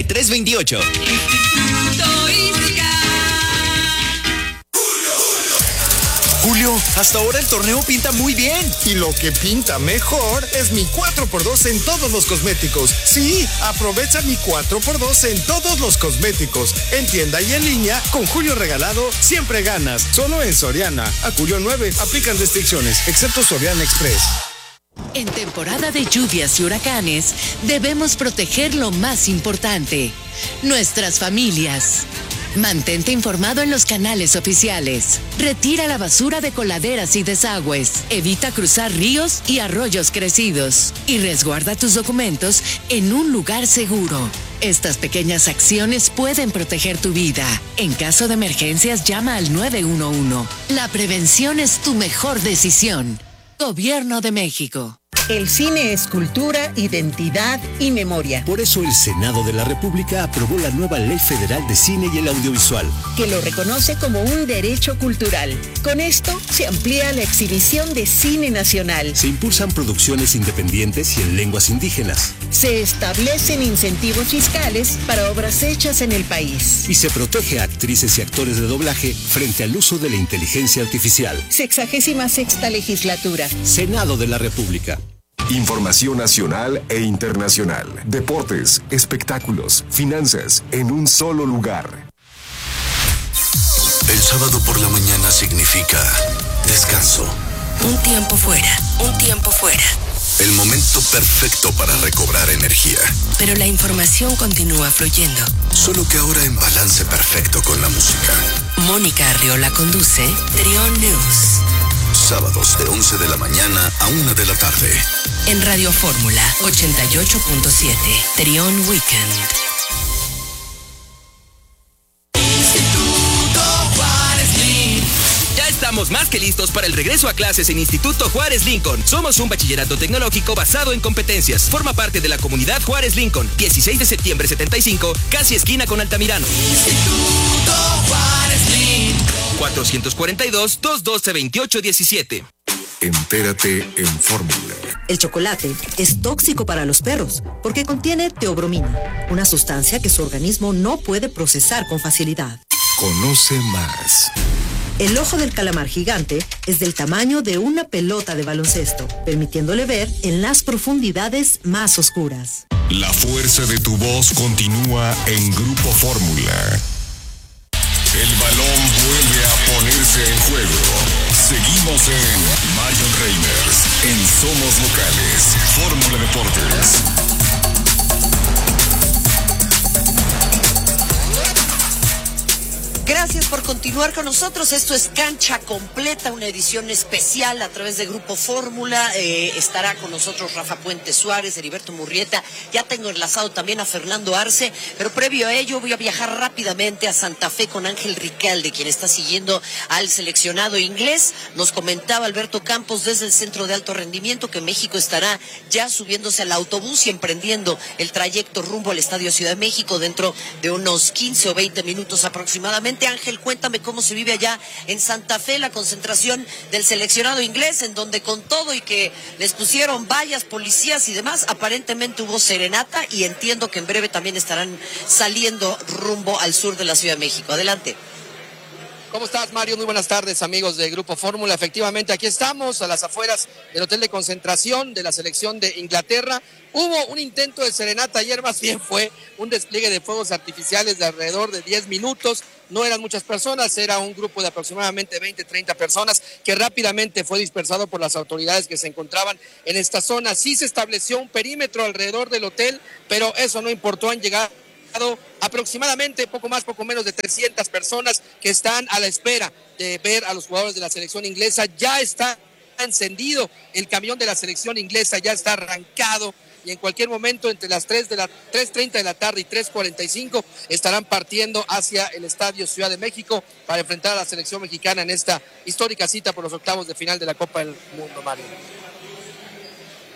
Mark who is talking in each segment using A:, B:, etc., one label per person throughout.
A: 328. Julio, hasta ahora el torneo pinta muy bien.
B: Y lo que pinta mejor es mi 4x2 en todos los cosméticos. Sí, aprovecha mi 4x2 en todos los cosméticos. En tienda y en línea, con Julio regalado, siempre ganas. Solo en Soriana. A Julio 9, aplican restricciones, excepto Soriana Express.
C: En temporada de lluvias y huracanes, debemos proteger lo más importante, nuestras familias. Mantente informado en los canales oficiales. Retira la basura de coladeras y desagües. Evita cruzar ríos y arroyos crecidos. Y resguarda tus documentos en un lugar seguro. Estas pequeñas acciones pueden proteger tu vida. En caso de emergencias, llama al 911. La prevención es tu mejor decisión. Gobierno de México.
D: El cine es cultura, identidad y memoria.
E: Por eso el Senado de la República aprobó la nueva Ley Federal de Cine y el Audiovisual,
D: que lo reconoce como un derecho cultural. Con esto se amplía la exhibición de cine nacional.
E: Se impulsan producciones independientes y en lenguas indígenas.
D: Se establecen incentivos fiscales para obras hechas en el país.
E: Y se protege a actrices y actores de doblaje frente al uso de la inteligencia artificial.
D: 66ª legislatura.
E: Senado de la República.
F: Información nacional e internacional. Deportes, espectáculos, finanzas, en un solo lugar.
G: El sábado por la mañana significa descanso.
H: Un tiempo fuera.
G: El momento perfecto para recobrar energía.
H: Pero la información continúa fluyendo.
G: Solo que ahora en balance perfecto con la música.
H: Mónica Arriola conduce Trión News.
G: Sábados de 11 de la mañana a 1 de la tarde.
H: En Radio Fórmula 88.7. Trión Weekend.
I: Estamos más que listos para el regreso a clases en Instituto Juárez Lincoln. Somos un bachillerato tecnológico basado en competencias. Forma parte de la comunidad Juárez Lincoln. 16 de septiembre 75, casi esquina con Altamirano. Instituto Juárez Lincoln. 442-212-2817.
F: Entérate en Fórmula.
J: El chocolate es tóxico para los perros porque contiene teobromina, una sustancia que su organismo no puede procesar con facilidad.
F: Conoce más.
J: El ojo del calamar gigante es del tamaño de una pelota de baloncesto, permitiéndole ver en las profundidades más oscuras.
F: La fuerza de tu voz continúa en Grupo Fórmula. El balón vuelve a ponerse en juego. Seguimos en Marion Reimers, en Somos Locales, Fórmula Deportes.
K: Gracias por continuar con nosotros. Esto es Cancha Completa, una edición especial a través de Grupo Fórmula. Estará con nosotros Rafa Puente Suárez, Heriberto Murrieta. Ya tengo enlazado también a Fernando Arce, pero previo a ello voy a viajar rápidamente a Santa Fe con Ángel Ricalde, quien está siguiendo al seleccionado inglés. Nos comentaba Alberto Campos desde el Centro de Alto Rendimiento que México estará ya subiéndose al autobús y emprendiendo el trayecto rumbo al Estadio Ciudad de México dentro de unos 15 o 20 minutos aproximadamente. Ángel, cuéntame cómo se vive allá en Santa Fe la concentración del seleccionado inglés, en donde con todo y que les pusieron vallas, policías y demás, aparentemente hubo serenata y entiendo que en breve también estarán saliendo rumbo al sur de la Ciudad de México. Adelante.
L: ¿Cómo estás, Mario? Muy buenas tardes, amigos de Grupo Fórmula. Efectivamente, aquí estamos a las afueras del hotel de concentración de la selección de Inglaterra. Hubo un intento de serenata ayer, más bien fue un despliegue de fuegos artificiales de alrededor de 10 minutos. No eran muchas personas, era un grupo de aproximadamente 20, 30 personas que rápidamente fue dispersado por las autoridades que se encontraban en esta zona. Sí se estableció un perímetro alrededor del hotel, pero eso no importó, han llegado aproximadamente poco menos de 300 personas que están a la espera de ver a los jugadores de la selección inglesa. Ya está encendido el camión de la selección inglesa, ya está arrancado y en cualquier momento entre las 3:30 de la tarde y 3:45 estarán partiendo hacia el Estadio Ciudad de México para enfrentar a la selección mexicana en esta histórica cita por los octavos de final de la Copa del Mundo, Mario.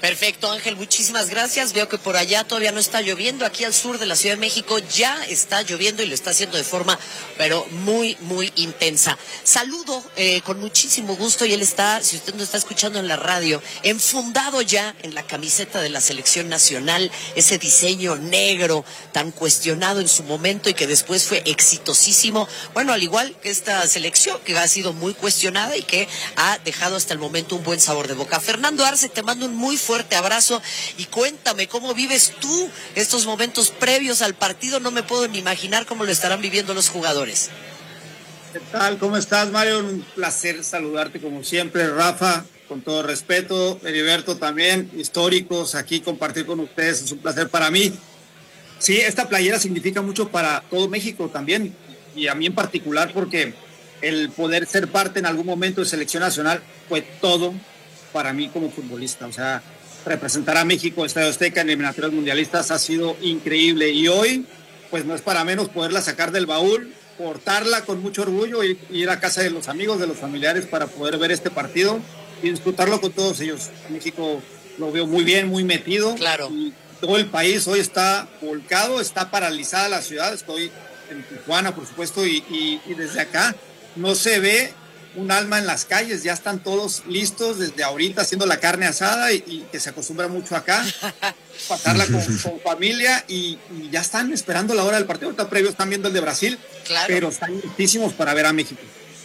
K: Perfecto, Ángel, muchísimas gracias. Veo que por allá todavía no está lloviendo. Aquí al sur de la Ciudad de México ya está lloviendo y lo está haciendo de forma, pero muy, muy intensa. Saludo con muchísimo gusto y él está, si usted no está escuchando en la radio, enfundado ya en la camiseta de la Selección Nacional, ese diseño negro tan cuestionado en su momento y que después fue exitosísimo. Bueno, al igual que esta selección que ha sido muy cuestionada y que ha dejado hasta el momento un buen sabor de boca. Fernando Arce, te mando un muy fuerte abrazo y cuéntame cómo vives tú estos momentos previos al partido. No me puedo ni imaginar cómo lo estarán viviendo los jugadores.
M: ¿Qué tal? ¿Cómo estás, Mario? Un placer saludarte como siempre, Rafa, con todo respeto, Heriberto también, históricos, aquí compartir con ustedes, es un placer para mí. Sí, esta playera significa mucho para todo México también, y a mí en particular porque el poder ser parte en algún momento de selección nacional fue todo para mí como futbolista. O sea, representar a México, Estadio Azteca en eliminatorias mundialistas ha sido increíble, y hoy pues no es para menos poderla sacar del baúl, portarla con mucho orgullo y ir a casa de los amigos, de los familiares para poder ver este partido y disfrutarlo con todos ellos. México lo veo muy bien, muy metido.
K: Claro.
M: Y todo el país hoy está volcado, está paralizada la ciudad. Estoy en Tijuana, por supuesto, y desde acá no se ve un alma en las calles, ya están todos listos desde ahorita haciendo la carne asada y que se acostumbra mucho acá, pasarla con familia y ya están esperando la hora del partido. Ahorita previo están viendo el de Brasil,
K: claro,
M: pero están listísimos para ver a México.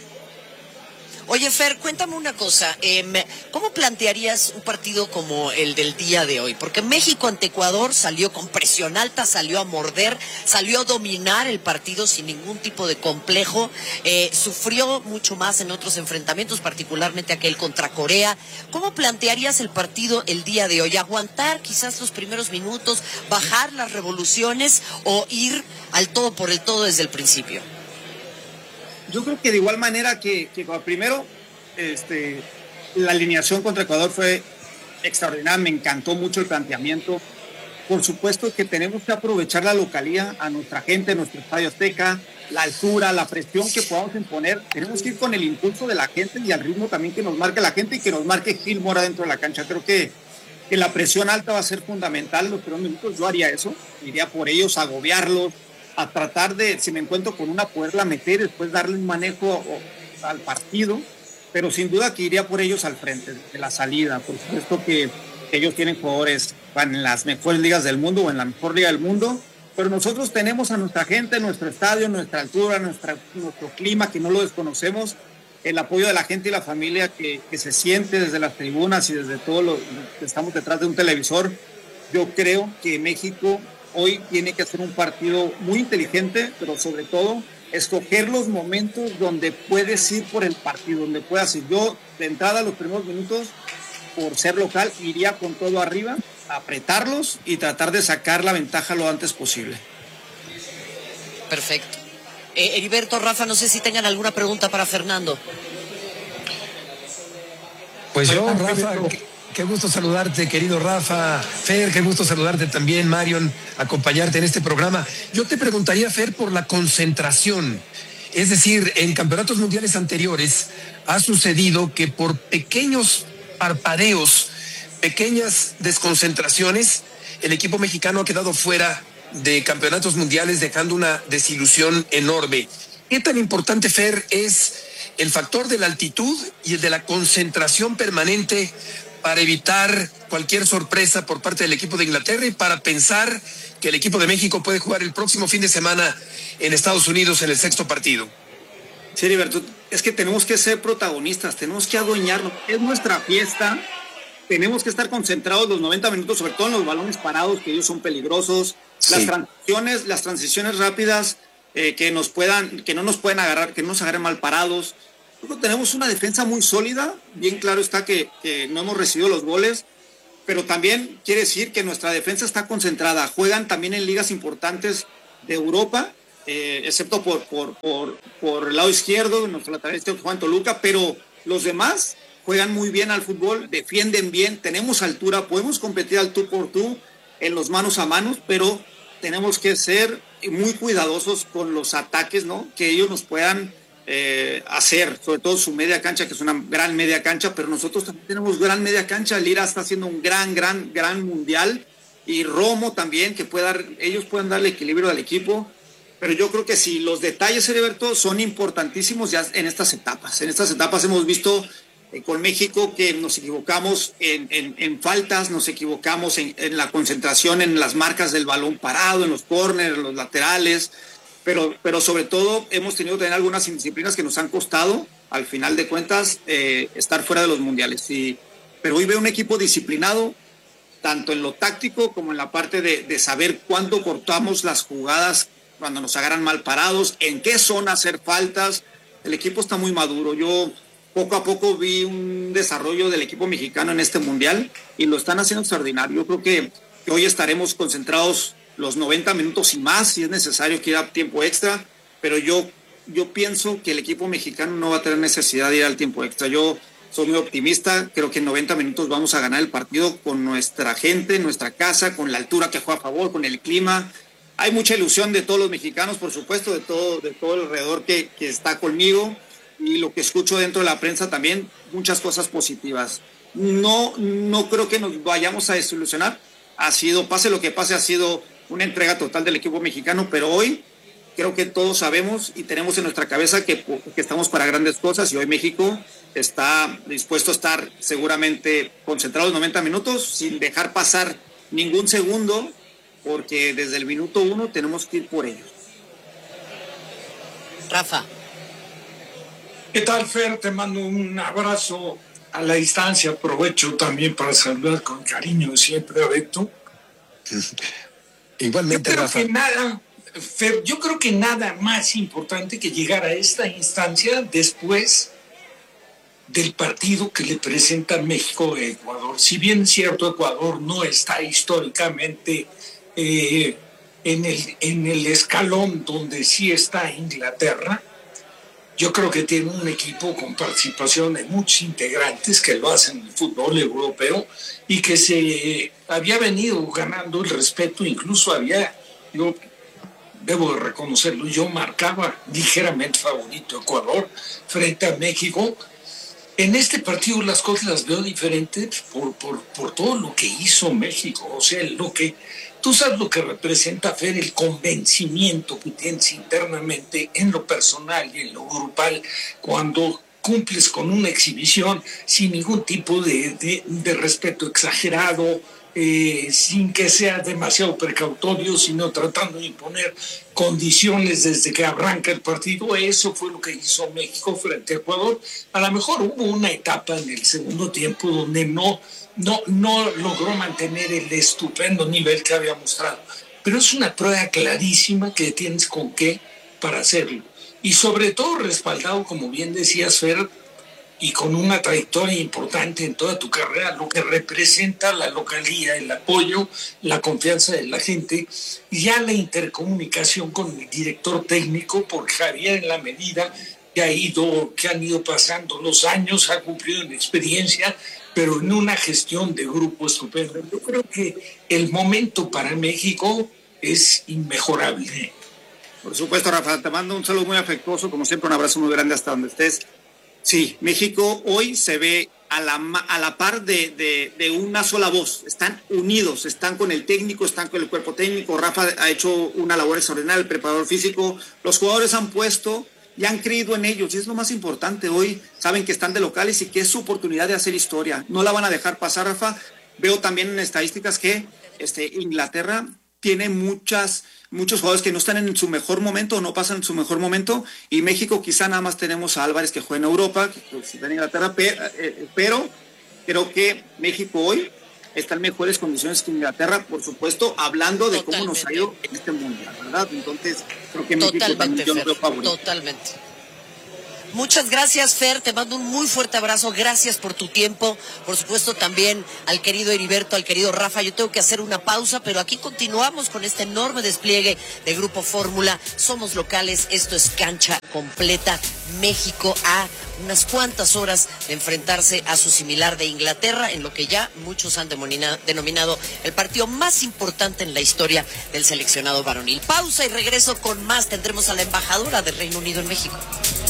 K: Oye, Fer, cuéntame una cosa, ¿cómo plantearías un partido como el del día de hoy? Porque México ante Ecuador salió con presión alta, salió a morder, salió a dominar el partido sin ningún tipo de complejo, sufrió mucho más en otros enfrentamientos, particularmente aquel contra Corea. ¿Cómo plantearías el partido el día de hoy? ¿Aguantar quizás los primeros minutos, bajar las revoluciones o ir al todo por el todo desde el principio?
M: Yo creo que de igual manera que primero, la alineación contra Ecuador fue extraordinaria, me encantó mucho el planteamiento. Por supuesto que tenemos que aprovechar la localía, a nuestra gente, nuestro Estadio Azteca, la altura, la presión que podamos imponer. Tenemos que ir con el impulso de la gente y al ritmo también que nos marque la gente y que nos marque Gil Mora dentro de la cancha. Creo que la presión alta va a ser fundamental en los primeros minutos. Yo haría eso, iría por ellos, agobiarlos, a tratar de, si me encuentro con una, poderla meter, después darle un manejo al partido, pero sin duda que iría por ellos al frente de la salida. Por supuesto que ellos tienen jugadores en las mejores ligas del mundo o en la mejor liga del mundo, pero nosotros tenemos a nuestra gente, nuestro estadio, nuestra altura, nuestro clima, que no lo desconocemos, el apoyo de la gente y la familia que se siente desde las tribunas y desde todo lo que estamos detrás de un televisor. Yo creo que México hoy tiene que hacer un partido muy inteligente, pero sobre todo escoger los momentos donde puedes ir por el partido, donde puedas ir. Yo, de entrada, los primeros minutos, por ser local, iría con todo arriba, apretarlos y tratar de sacar la ventaja lo antes posible.
K: Perfecto. Heriberto, Rafa, no sé si tengan alguna pregunta para Fernando.
N: Pues yo, Rafa, qué gusto saludarte, querido Rafa. Fer, qué gusto saludarte también, Marion, acompañarte en este programa. Yo te preguntaría, Fer, por la concentración. Es decir, en campeonatos mundiales anteriores ha sucedido que por pequeños parpadeos, pequeñas desconcentraciones, el equipo mexicano ha quedado fuera de campeonatos mundiales, dejando una desilusión enorme. ¿Qué tan importante, Fer, es el factor de la altitud y el de la concentración permanente para evitar cualquier sorpresa por parte del equipo de Inglaterra y para pensar que el equipo de México puede jugar el próximo fin de semana en Estados Unidos en el sexto partido?
M: Sí, Heriberto, es que tenemos que ser protagonistas, tenemos que adueñarnos, es nuestra fiesta, tenemos que estar concentrados los 90 minutos, sobre todo en los balones parados, que ellos son peligrosos, sí. Las transiciones rápidas, que no nos pueden agarrar, que no nos agarren mal parados. Luego tenemos una defensa muy sólida, bien claro está que no hemos recibido los goles, pero también quiere decir que nuestra defensa está concentrada, juegan también en ligas importantes de Europa, excepto por el lado izquierdo, nuestro lateral izquierdo Juan Toluca, pero los demás juegan muy bien al fútbol, defienden bien, tenemos altura, podemos competir al tú por tú en los manos a manos, pero tenemos que ser muy cuidadosos con los ataques, ¿no? Que ellos nos puedan hacer, sobre todo su media cancha, que es una gran media cancha, pero nosotros también tenemos gran media cancha. Lira está haciendo un gran mundial, y Romo también, que ellos pueden darle equilibrio al equipo, pero yo creo que sí, los detalles, Heriberto, son importantísimos ya en estas etapas. En estas etapas hemos visto con México que nos equivocamos en faltas, nos equivocamos en la concentración, en las marcas del balón parado, en los córneres, en los laterales, pero sobre todo hemos tenido también algunas indisciplinas que nos han costado, al final de cuentas, estar fuera de los mundiales. Pero hoy veo un equipo disciplinado, tanto en lo táctico como en la parte de saber cuándo cortamos las jugadas cuando nos agarran mal parados, en qué zona hacer faltas. El equipo está muy maduro. Yo poco a poco vi un desarrollo del equipo mexicano en este mundial y lo están haciendo extraordinario. Yo creo que hoy estaremos concentrados los 90 minutos y más, si es necesario que ir a tiempo extra, pero yo pienso que el equipo mexicano no va a tener necesidad de ir al tiempo extra. Yo soy muy optimista, creo que en 90 minutos vamos a ganar el partido con nuestra gente, nuestra casa, con la altura que juega a favor, con el clima. Hay mucha ilusión de todos los mexicanos, por supuesto, de todo el alrededor que está conmigo, y lo que escucho dentro de la prensa también, muchas cosas positivas. No creo que nos vayamos a desilusionar. Pase lo que pase, ha sido una entrega total del equipo mexicano, pero hoy creo que todos sabemos y tenemos en nuestra cabeza que estamos para grandes cosas, y hoy México está dispuesto a estar seguramente concentrado 90 minutos sin dejar pasar ningún segundo, porque desde el minuto 1 tenemos que ir por ellos.
K: Rafa.
O: ¿Qué tal, Fer? Te mando un abrazo a la distancia. Aprovecho también para saludar con cariño siempre a Beto.
N: Igualmente, Rafa.
O: Yo creo que nada más importante que llegar a esta instancia después del partido que le presenta México a Ecuador. Si bien es cierto, Ecuador no está históricamente en el escalón donde sí está Inglaterra, yo creo que tiene un equipo con participación de muchos integrantes que lo hacen en el fútbol europeo y que se había venido ganando el respeto. Incluso yo debo de reconocerlo, yo marcaba ligeramente favorito Ecuador frente a México. En este partido las cosas las veo diferentes por todo lo que hizo México. O sea, tú sabes lo que representa, Fer, el convencimiento que tienes internamente en lo personal y en lo grupal cuando cumples con una exhibición sin ningún tipo de respeto exagerado, sin que sea demasiado precautorio, sino tratando de imponer condiciones desde que arranca el partido. Eso fue lo que hizo México frente a Ecuador. A lo mejor hubo una etapa en el segundo tiempo donde no logró mantener el estupendo nivel que había mostrado, pero es una prueba clarísima que tienes con qué para hacerlo, y sobre todo respaldado, como bien decías, Fer, y con una trayectoria importante en toda tu carrera, lo que representa la localía, el apoyo, la confianza de la gente, y ya la intercomunicación con el director técnico, porque Javier, en la medida que han ido pasando los años, ha cumplido en experiencia, pero en una gestión de grupo estupenda. Yo creo que el momento para México es inmejorable.
M: Por supuesto, Rafa, te mando un saludo muy afectuoso, como siempre, un abrazo muy grande hasta donde estés. Sí, México hoy se ve a la par de una sola voz. Están unidos, están con el técnico, están con el cuerpo técnico. Rafa ha hecho una labor extraordinaria, el preparador físico. Los jugadores han puesto y han creído en ellos, y es lo más importante. Hoy saben que están de locales y que es su oportunidad de hacer historia. No la van a dejar pasar, Rafa. Veo también en estadísticas que Inglaterra tiene muchos jugadores que no están en su mejor momento o no pasan en su mejor momento, y México quizá nada más tenemos a Álvarez, que juega en Europa, que está en Inglaterra, pero creo que México hoy está en mejores condiciones que Inglaterra, por supuesto, hablando de cómo nos ha ido en este mundial, ¿verdad? Entonces, creo que México también yo lo veo favorito.
K: Totalmente. Muchas gracias, Fer, te mando un muy fuerte abrazo, gracias por tu tiempo, por supuesto también al querido Heriberto, al querido Rafa. Yo tengo que hacer una pausa, pero aquí continuamos con este enorme despliegue de Grupo Fórmula. Somos locales, esto es Cancha Completa. México a unas cuantas horas de enfrentarse a su similar de Inglaterra, en lo que ya muchos han denominado el partido más importante en la historia del seleccionado varonil. Pausa y regreso con más. Tendremos a la embajadora del Reino Unido en México.